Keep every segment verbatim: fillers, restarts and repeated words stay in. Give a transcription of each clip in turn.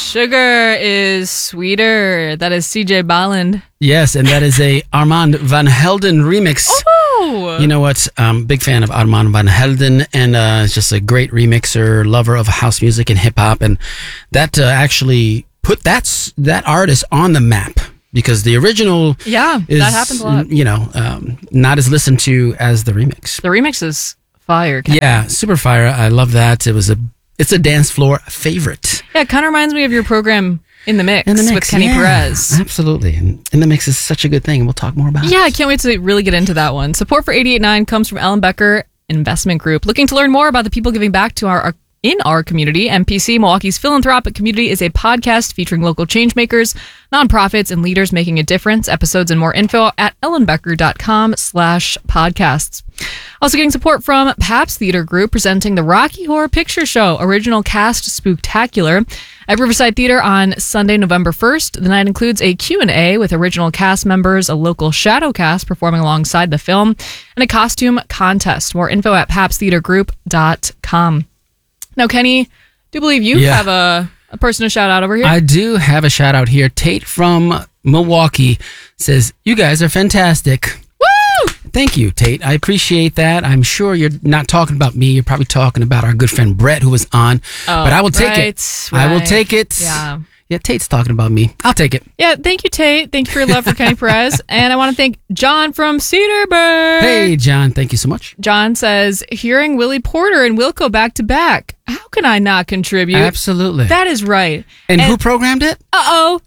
Sugar is sweeter. That is C J Bolland. Yes, and that is a Armand Van Helden remix. Oh! You know what? I'm a big fan of Armand Van Helden, and uh, is just a great remixer, lover of house music and hip hop, and that uh, actually put that that artist on the map. Because the original yeah, is, that happens a lot. You know, um, not as listened to as the remix. The remix is fire. Ken. Yeah, super fire. I love that. It was a, it's a dance floor favorite. Yeah, it kind of reminds me of your program In the Mix, In the Mix with Kenny yeah, Perez. Absolutely. And In the Mix is such a good thing. We'll talk more about it. Yeah, I can't wait to really get into that one. Support for eighty-eight point nine comes from Ellen Becker Investment Group. Looking to learn more about the people giving back to our, our in our community, M P C, Milwaukee's Philanthropic Community, is a podcast featuring local changemakers, nonprofits, and leaders making a difference. Episodes and more info at ellenbecker.com slash podcasts. Also getting support from Pabst Theater Group, presenting the Rocky Horror Picture Show, original cast Spooktacular, at Riverside Theater on Sunday, November first. The night includes a Q and A with original cast members, a local shadow cast performing alongside the film, and a costume contest. More info at pabst theater group dot com. Now, Kenny, do you believe you yeah. have a, a person to shout out over here? I do have a shout out here. Tate from Milwaukee says, "You guys are fantastic." Woo! Thank you, Tate. I appreciate that. I'm sure you're not talking about me. You're probably talking about our good friend Brett, who was on. Oh, but I will take right, it. right. I will take it. Yeah. Yeah, Tate's talking about me. I'll take it. Yeah, thank you, Tate. Thank you for your love for Kenny Perez. And I want to thank John from Cedarburg. Hey, John. Thank you so much. John says, hearing Willie Porter and Wilco back to back, how can I not contribute? Absolutely. That is right. And, and who programmed it? Uh-oh,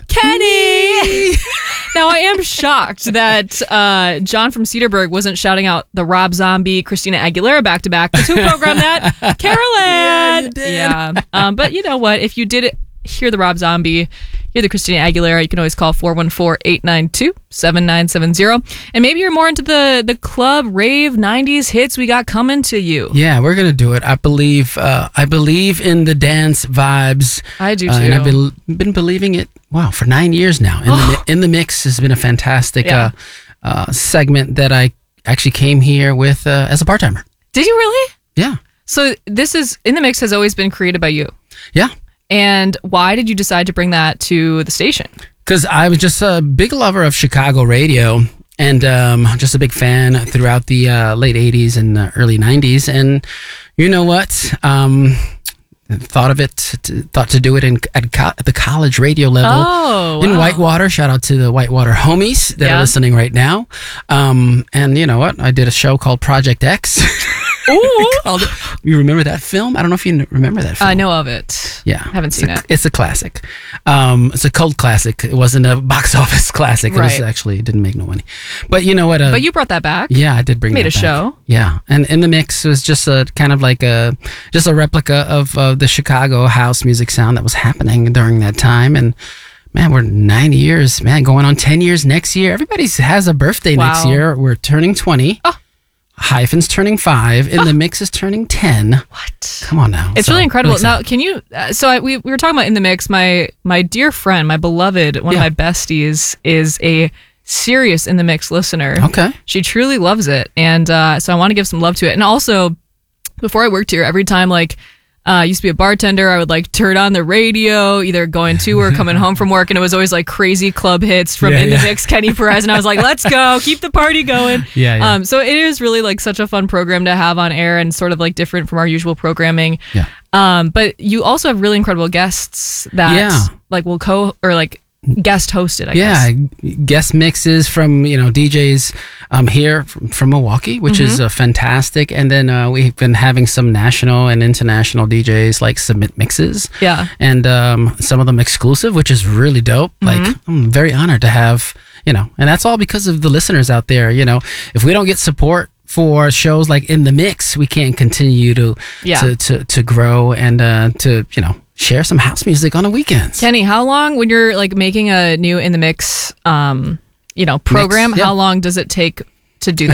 Kenny! Now, I am shocked that uh, John from Cedarburg wasn't shouting out the Rob Zombie, Christina Aguilera back to back. Because who programmed that? Carol Yeah, you did. Yeah. Um, but you know what? If you did it, hear the Rob Zombie, hear the Christina Aguilera, you can always call four one four, eight nine two, seven nine seven zero. And maybe you're more into the, the club rave nineties hits we got coming to you. Yeah, we're going to do it. I believe uh, I believe in the dance vibes. I do too. Uh, and I've been been believing it, wow, for nine years now. In, the, in the Mix has been a fantastic Yeah. uh, uh, segment that I actually came here with uh, as a part-timer. Did you really? Yeah. So this is, In the Mix has always been created by you. Yeah. And why did you decide to bring that to the station? Because I was just a big lover of Chicago radio and um, just a big fan throughout the uh, late eighties and uh, early nineties. And you know what? Um, thought of it, to, thought to do it in at, co- at the college radio level Oh, in wow. Whitewater. Shout out to the Whitewater homies that Yeah. are listening right now. Um, and you know what? I did a show called Project X. Ooh. Called it, you remember that film? I don't know if you n- remember that film. I know of it. Yeah. Haven't It's seen a, it. It's a classic. Um, it's a cult classic. It wasn't a box office classic. It was Right. actually, it didn't make no money. But you know what? Uh, But you brought that back. yeah, I did bring Made that a back. show. Yeah. And In the Mix was just a kind of like a, just a replica of uh, the Chicago house music sound that was happening during that time. And man, we're nine years, man, going on ten years next year. Everybody has a birthday Wow. next year. We're turning twenty. Oh. Hyphen's turning five. In the Mix is turning ten. What? Come on now. It's So, really incredible. I'm Now, excited. can you? Uh, so I, we we were talking about In the Mix. My my dear friend, my beloved, one Yeah. of my besties, is a serious In the Mix listener. Okay. She truly loves it, and uh, so I want to give some love to it. And also, before I worked here, every time like. Uh, I used to be a bartender. I would like turn on the radio, either going to or coming home from work, and it was always like crazy club hits from Yeah, In the yeah. Mix, Kenny Perez, and I was like, "Let's go, keep the party going." Yeah, yeah. Um, so it is really like such a fun program to have on air, and sort of like different from our usual programming. Yeah. Um, but you also have really incredible guests that Yeah. like will co or like guest hosted. I Yeah, guess. guest mixes from, you know, D Js um, here from, from Milwaukee, which is Mm-hmm. uh, fantastic. And then uh, we've been having some national and international D Js like submit mixes. Yeah. And um, some of them exclusive, which is really dope. Mm-hmm. Like, I'm very honored to have, you know, and that's all because of the listeners out there. You know, if we don't get support for shows like In the Mix, we can't continue to Yeah. to, to, to grow and uh, to, you know, share some house music on the weekends. Kenny, how long when you're like making a new In the Mix, um, you know, program? Mix, yeah. How long does it take to do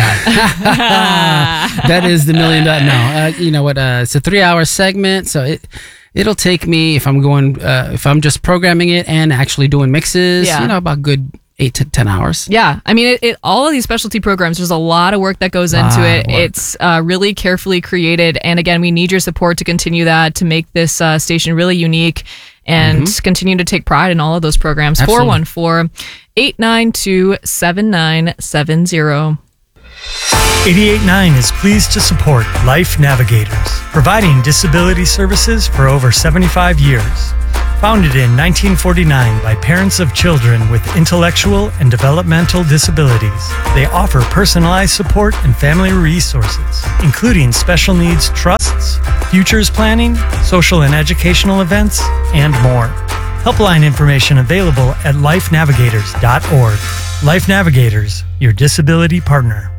that? That is the million dollar. No, uh, you know what? Uh, it's a three hour segment, so it it'll take me if I'm going uh, if I'm just programming it and actually doing mixes. Yeah. You know, about good eight to ten hours. Yeah. I mean, it, it, all of these specialty programs, there's a lot of work that goes into it. It's uh, really carefully created. And again, we need your support to continue that, to make this uh, station really unique and mm-hmm. continue to take pride in all of those programs. four one four, eight nine two, seven nine seven zero. eighty-eight point nine is pleased to support Life Navigators, providing disability services for over seventy-five years. Founded in nineteen forty-nine by parents of children with intellectual and developmental disabilities, they offer personalized support and family resources, including special needs trusts, futures planning, social and educational events, and more. Helpline information available at life navigators dot org. Life Navigators, your disability partner.